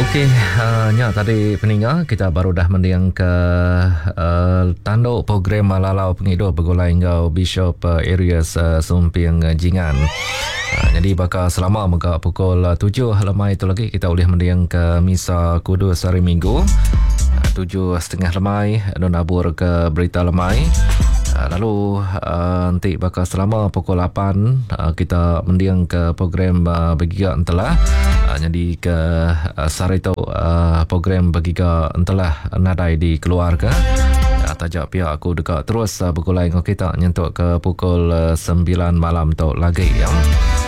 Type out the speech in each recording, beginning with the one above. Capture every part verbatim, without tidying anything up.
Okey, uh, nya tadi peninga kita baru dah mendiang ke uh, tanduk program Lalau Pengidur Begulai Engau Bishop uh, Areas uh, Sumpiang uh, Jingan. Uh, jadi bakal selama muka pukul uh, tujuh lemai itu lagi kita boleh mendiang ke Misa Kudus hari Minggu. Uh, tujuh setengah lemai dan nabur ke berita lemai. Uh, lalu uh, nanti bakal selama pukul lapan uh, kita mendiang ke program uh, Begiga Entelah. Uh, jadi ke uh, sarito uh, program Begiga Entelah nadai di keluarga. Uh, tajak pihak aku dekat terus uh, berkulai dengan kita nyentuk ke pukul uh, sembilan malam tu lagi yang.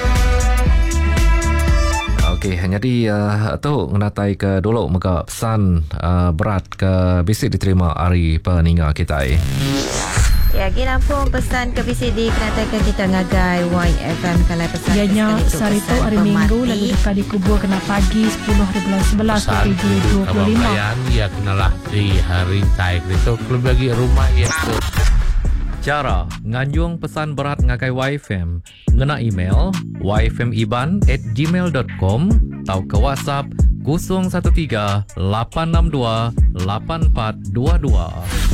Okey, jadi uh, tu ngenatai ke dulu muka pesan uh, berat ke bisik diterima hari peninga kita. Eh. Ya, kita pun pesan ke B C D kenatakan kita ngagai Y F M kalau pesan. Ianya sarito hari Minggu lalu dekat dikubur kena pagi sepuluh hari bulan sebelas tujuh dua puluh lima. Ya kenalah di hari taik itu kalau bagi rumah ya tu. Cara nganjung pesan berat ngagai Y F M ngena email y f m iban at gmail dot com atau ke WhatsApp kosong satu tiga lapan enam dua lapan empat dua dua.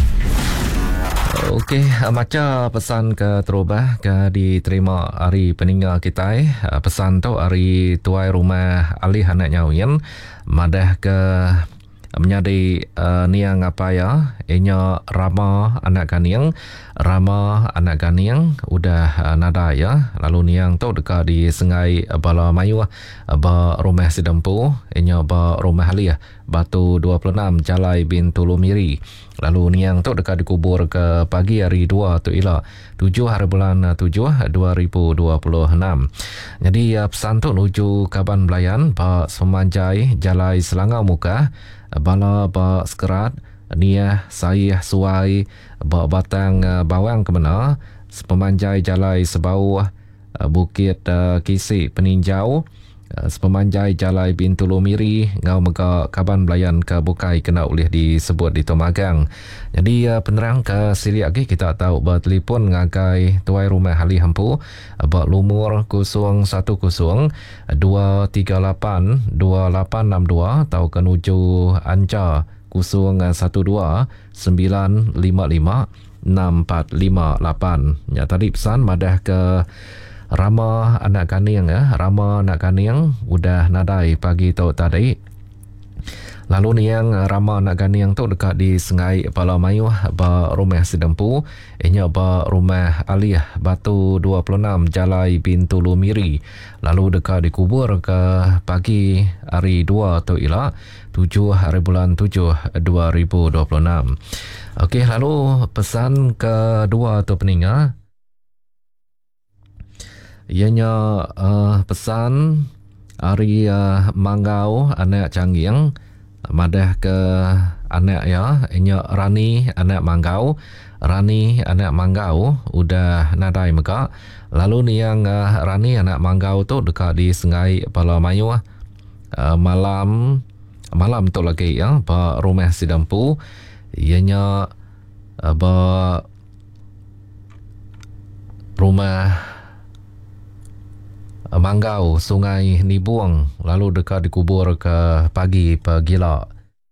Okey, macam pesan ke terubah ke diterima hari peninggal kita. Eh. Pesan tu hari tuai rumah alih anak nyawian madah ke menyadi uh, niang apa ya inya rama anak kaniang rama anak kaniang udah uh, nada ya lalu niang tu dekat di sengai uh, bala mayu uh, ba rumah sedempu inya ba rumah ali uh, batu dua puluh enam Jalai bin Tulumiri lalu niang tu dekat dikubur ke pagi hari dua tu ila tujuh hari bulan tujuh dua ribu dua puluh enam. Jadi uh, pesan tu nuju Kaban Belayan ba Semanjai Jalai Selangau Muka bala ba sekerat niah saya suai ba batang uh, bawang kemana sepemanjai Jalai Sebau uh, Bukit uh, Kisi Peninjau uh, sepemanjai Jalai bin Tulumiri ngau mega Kaban Belayan ke Bukai kena boleh disebut di Tomagang. Jadi uh, penerang ke sili lagi kita tahu bertelefon ngagai tuai rumah hali hampu ba lumur kosong satu kosong dua tiga lapan dua lapan enam dua atau kenuju anca kosong satu dua sembilan lima lima enam empat lima lapan. Ya tadi pesan madah ke Rama anak kaniang ya, Rama anak kaniang udah nadai pagi tu tadi. Lalu ni yang Rama anak kaniang tu dekat di Sengai Palau Mayu ba rumah sedempu, inya ba rumah alih batu dua puluh enam Jalai bin Tulumiri. Lalu dekat dikubur ke pagi hari dua tu ila tujuh hari bulan tujuh dua ribu dua puluh enam. Okey, lalu pesan kedua tu peninga ianya uh, pesan hari uh, Manggau anak Cangging madah ke anak ya inya Rani anak Manggau Rani anak Manggau udah nadai meka lalu ni yang uh, Rani anak Manggau tu dekat di Sengai Palau Mayu uh, malam malam tu lagi ya ba rumah sedempu ianya uh, ba rumah Manggau Sungai Nibuang lalu dekat dikubur ke pagi pagila.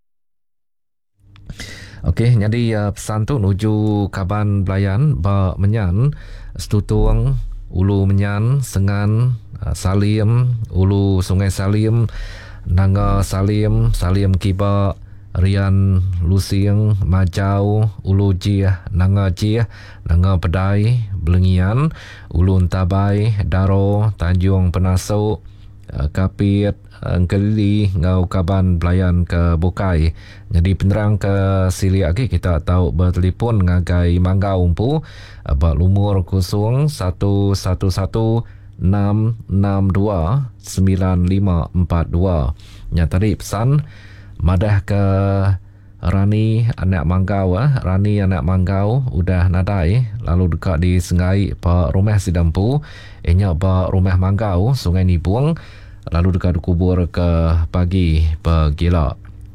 Okey, jadi uh, pesan tu nuju Kaban Belayan ba Menyan Setutung Ulu Menyan Sengan uh, Salim Ulu Sungai Salim Nanga Salim Salim Kiba Rian Lusing Majau Ulu Jih Nanga Jih Nanga Pedai Belengian Ulun Tabai Daro Tanjung Penasuk Kapit Kelili Ngau Kaban Belayan ke Bukai. Jadi penerang ke sili lagi kita tahu bertelefon ngagai Manggau umpu ba lumur kosong satu satu satu enam enam dua sembilan lima empat dua. Nya tadi pesan madah ke Rani anak Manggau ah Rani anak Manggau udah nadai lalu dekat di Sengai pa rumah sedempu inya ba rumah Manggau Sungai Nibuang lalu dekat dikubur ke pagi pagila.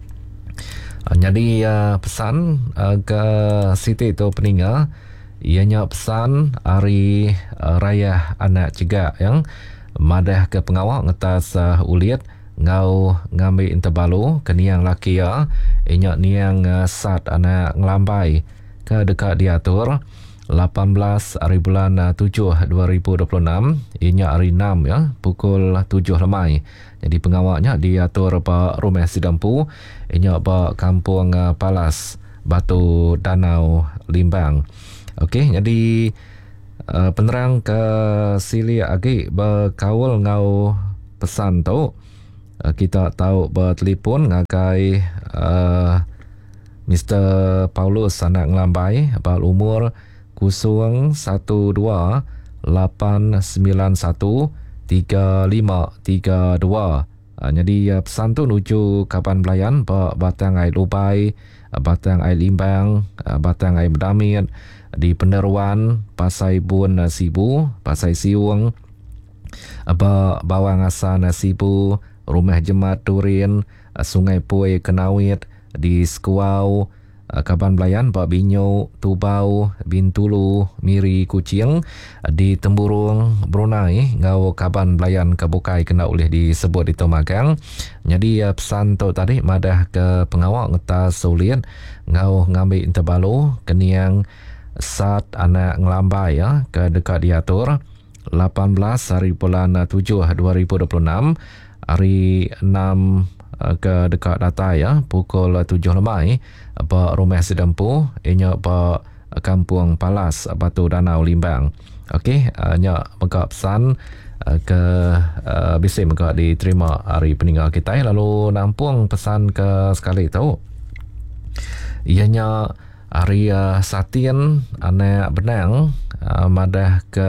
Jadi uh, pesan uh, ke Siti tu peninga ianya pesan hari uh, raya anak cegak yang madah ke pengawal ngetas uh, uliat ngau ngambil interbalu keniang laki ya inyak niang uh, sat anak ngelambai ke dekat diatur lapan belas hari bulan uh, tujuh dua ribu dua puluh enam inyak hari enam ya pukul tujuh lemai. Jadi pengawaknya diatur ba Rumah Sidampu inyak ba Kampung uh, Palas Batu Danau Limbang. Okey, jadi uh, penerang ke sili agi berkawal ngau pesan tu uh, kita tahu bertelefon ngagai uh, Mister Paulus anak ngelambai berumur kosong satu dua lapan sembilan satu tiga lima tiga dua. Uh, jadi uh, pesan tu nuju Kaban Belayan ba Batang Air Lubai, uh, Batang Air Limbang, uh, Batang Air Medamit di Penderuan, Pasai Bun Sibu, Pasai Siung, ba Bawang Asan Sibu, Rumah Jemat Turin, Sungai Pui Kenawit, di Sekuau, Kaban Belayan, ba Binyo, Tubau, Bintulu, Miri Kucing, di Temburung, Brunei, ngau Kaban Belayan Kebukai kena oleh disebut di Tomagang. Jadi pesan tu tadi madah ke pengawak ngeta sulit ngau ngambil interbalu keniang sat anak ngelambai ya ke dekat diatur lapan belas hari bulan tujuh dua ribu dua puluh enam hari enam ke dekat data ya pukul tujuh lemai ba Rumah Sidampu inya ba Kampung Palas Batu Danau Limbang. Okey, nya mega pesan ke uh, bisa mega diterima hari peninggal kita lalu nampung pesan ke sekali tahu ianya hari uh, Satin anak benang uh, madah ke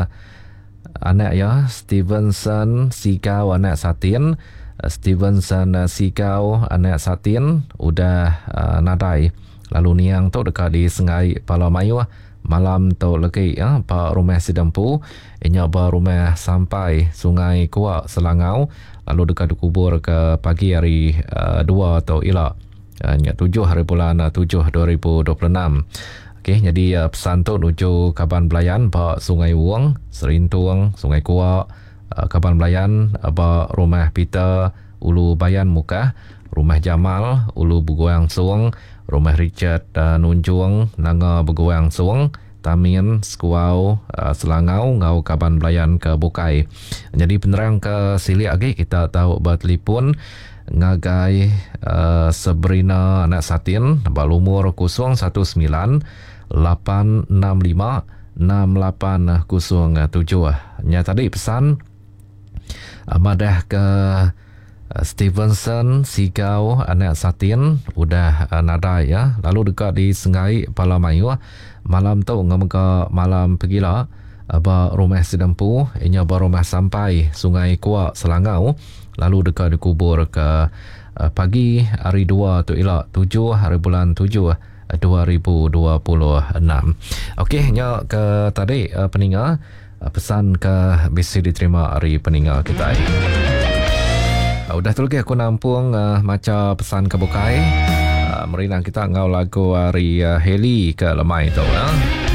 anak ya Stevenson Sikau anak Satin uh, Stevenson uh, Sikau anak Satin udah uh, nadai lalu niang tu dekat di Sengai Palamayu malam tu lagi ya pa Rumah Sidampu inya ba rumah sampai Sungai Kuak Selangau lalu dekat dikubur ke pagi hari uh, dua atau ilak hanya tujuh hari bulan tujuh dua ribu dua puluh enam. Okey, jadi uh, pesan tu nuju Kaban Belayan ba Sungai Wong, Serintung, Sungai Kuak, uh, Kaban Belayan ba Rumah Peter, Ulu Bayan Mukah, Rumah Jamal, Ulu Beguang Suang, Rumah Richard uh, Nunjung, Nanga Beguang Suang, Tamin, Sekuau, uh, Selangau, ngau Kaban Belayan ke Bukai. Jadi penerang ke sili lagi kita tahu bertelefon ngagai uh, Sabrina anak Satin berumur kosong satu sembilan lapan enam lima enam lapan kosong tujuh. Nya tadi pesan uh, madah ke uh, Stevenson Sikau anak Satin udah uh, nada ya lalu dekat di Sengai Palamayu malam tu ngamka malam pergilah ba Rumah Sidampu inya ba rumah sampai Sungai Kuak Selangau lalu dekat dikubur ke uh, pagi hari dua tu ilak tujuh hari bulan tujuh dua ribu dua puluh enam. Okey, nya ke tadi uh, peninggal uh, pesan ke bisa diterima hari peninggal kita. Uh, udah tu lagi aku nampung uh, macam pesan ke Bukai. Uh, merinang kita ngau lagu hari uh, Heli ke lemai tu. Uh.